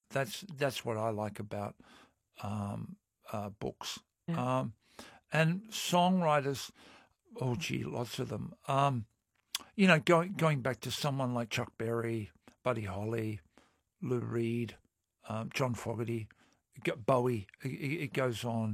that's what I like about books. Yeah. And songwriters, oh gee, lots of them. Going back to someone like Chuck Berry, Buddy Holly, Lou Reed, John Fogerty, Bowie. It goes on.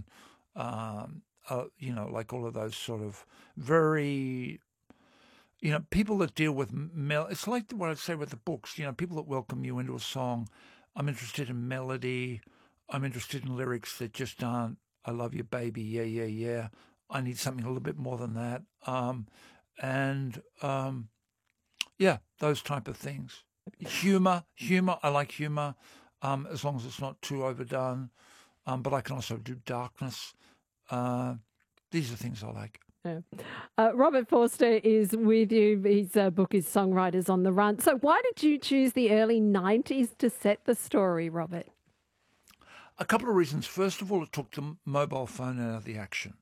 Like all of those sort of very, people that deal with it's like what I'd say with the books. People that welcome you into a song. I'm interested in melody. I'm interested in lyrics that just aren't "I love you, baby, yeah, yeah, yeah." I need something a little bit more than that. And yeah, those type of things. Humor. I like humor, as long as it's not too overdone. But I can also do darkness. These are things I like. Yeah. Robert Forster is with you. His book is Songwriters on the Run. So why did you choose the early 90s to set the story, Robert? A couple of reasons. First of all, it took the mobile phone out of the action.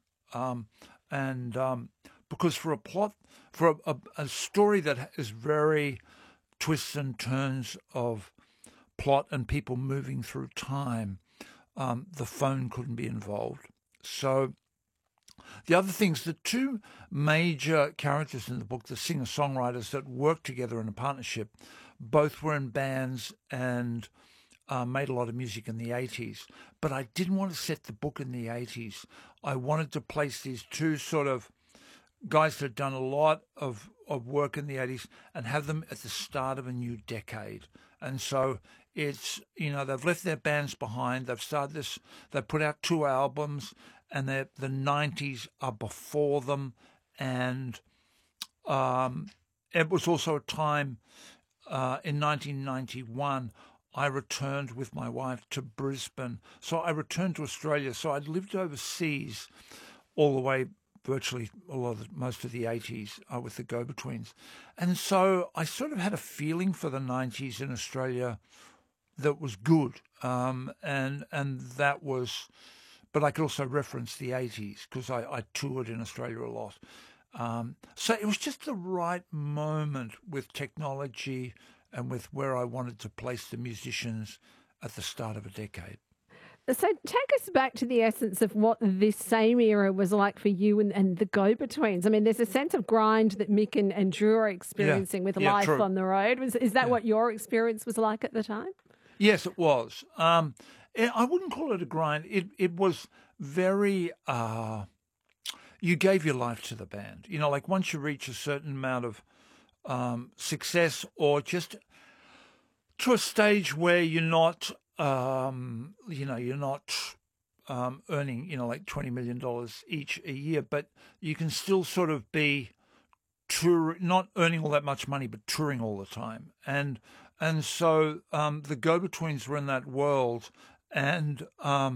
Because for a plot, for a story that is very twists and turns of plot and people moving through time, the phone couldn't be involved. So the other things, the two major characters in the book, the singer-songwriters that worked together in a partnership, both were in bands and made a lot of music in the 80s. But I didn't want to set the book in the 80s. I wanted to place these two sort of guys that had done a lot of work in the 80s and have them at the start of a new decade. And so it's, they've left their bands behind. They've started this, they've put out 2 albums, and the 90s are before them. And it was also a time in 1991, I returned with my wife to Brisbane. So I returned to Australia. So I'd lived overseas all the way, virtually most of the 80s with the Go-Betweens. And so I sort of had a feeling for the 90s in Australia that was good. And that was, but I could also reference the 80s because I toured in Australia a lot. So it was just the right moment with technology and with where I wanted to place the musicians at the start of a decade. So take us back to the essence of what this same era was like for you and the Go-Betweens. I mean, there's a sense of grind that Mick and Drew are experiencing with life true. on the road. Is that what your experience was like at the time? Yes, it was. I wouldn't call it a grind. It was very... you gave your life to the band. Like once you reach a certain amount of success, or just to a stage where you're not, you're not earning, like $20 million each a year, but you can still sort of be not earning all that much money, but touring all the time. And so the Go-Betweens were in that world. And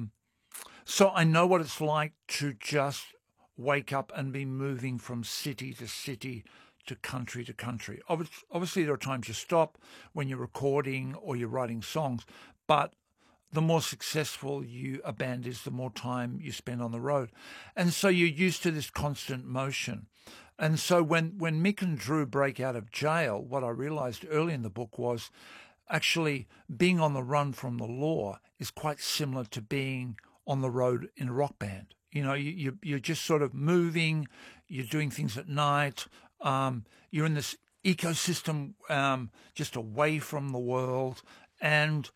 so I know what it's like to just wake up and be moving from city to city to country to country. Obviously, there are times you stop when you're recording or you're writing songs, but the more successful a band is, the more time you spend on the road. And so you're used to this constant motion. And so when Mick and Drew break out of jail, what I realized early in the book was actually being on the run from the law is quite similar to being on the road in a rock band. You're just sort of moving, you're doing things at night, you're in this ecosystem just away from the world. And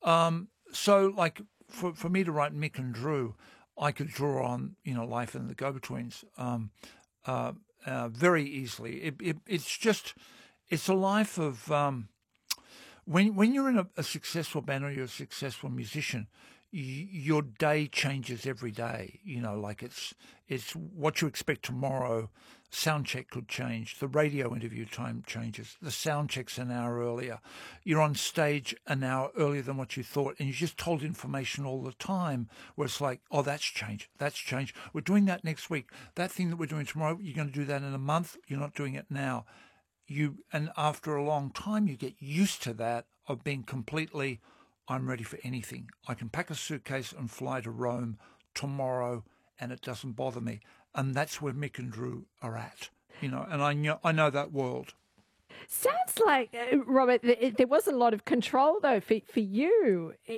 so like for me to write Mick and Drew, I could draw on, life in the Go-Betweens very easily. It's a life of, when you're in a successful band or you're a successful musician, your day changes every day. Like it's what you expect tomorrow. Sound check could change. The radio interview time changes. The sound check's an hour earlier. You're on stage an hour earlier than what you thought, and you're just told information all the time where it's like, oh, that's changed. That's changed. We're doing that next week. That thing that we're doing tomorrow, you're going to do that in a month. You're not doing it now. And after a long time, you get used to that of being completely, I'm ready for anything. I can pack a suitcase and fly to Rome tomorrow, and it doesn't bother me. And that's where Mick and Drew are at, and I know that world. Sounds like, Robert, there was a lot of control, though, for you